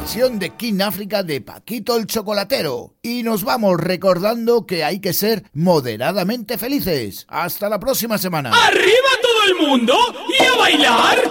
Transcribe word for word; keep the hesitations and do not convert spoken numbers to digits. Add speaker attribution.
Speaker 1: versión de King África de Paquito el Chocolatero. Y nos vamos recordando que hay que ser moderadamente felices. Hasta la próxima semana.
Speaker 2: ¡Arriba todo el mundo! ¡Y a bailar!